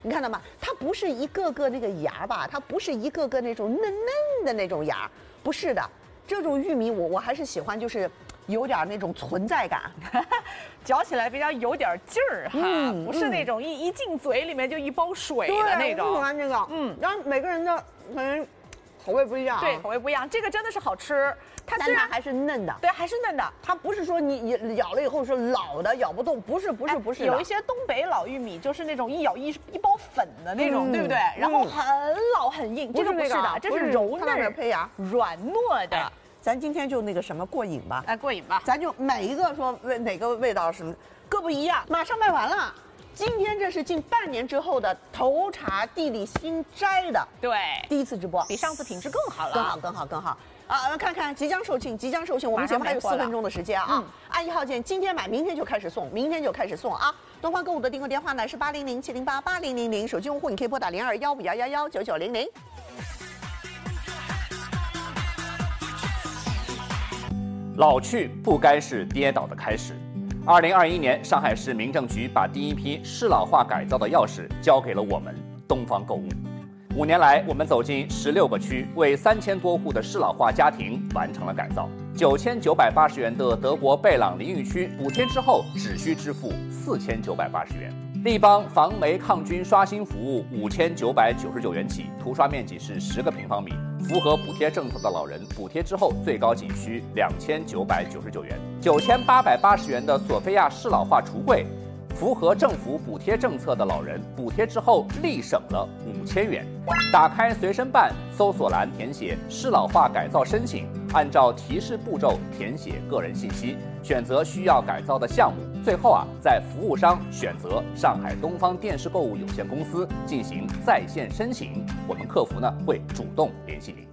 你看到吗？它不是一个个那个芽吧？它不是一个个那种嫩嫩的那种芽，不是的。这种玉米我还是喜欢，就是有点那种存在感， 嚼起来比较有点劲儿哈，不是那种一进嘴里面就一包水的那种。 我喜欢这个，然后每个人的可能口味不一样， 对，口味不一样。这个真的是好吃， 它虽然还是嫩的， 对，还是嫩的。 它不是说你咬了以后是老的咬不动，不是。 有一些东北老玉米就是那种一咬一包粉的那种，对不对？然后很老很硬，这个不是的，这是柔嫩胚芽软糯的。 咱今天就那个什么过瘾吧， 过瘾吧。 咱就每一个说哪个味道什么各不一样，马上卖完了。今天这是近半年之后的头茶地里新摘的， 对， 第一次直播， 比上次品质更好了， 更好啊！看看即将售罄，我们节目还有4分钟的时间啊！按1号键，今天买，明天就开始送啊！东方购物的订购电话呢是800-708-8000，手机用户你可以拨打0215111990。 老去不该是跌倒的开始。2021年，上海市民政局把第一批适老化改造的钥匙交给了我们东方购物。5年来，我们走进16个区，为3000多户的适老化家庭完成了改造。9980元的德国贝朗淋浴区补贴之后，只需支付4980元。立邦防霉抗菌刷新服务5999元起，涂刷面积是10个平方米。符合补贴政策的老人，补贴之后最高仅需2999元。9880元的索菲亚适老化橱柜，符合政府补贴政策的老人，补贴之后立省了5000元。打开随身办，搜索栏填写适老化改造申请，按照提示步骤填写个人信息，选择需要改造的项目。最后在服务商选择上海东方电视购物有限公司进行在线申请，我们客服呢会主动联系您。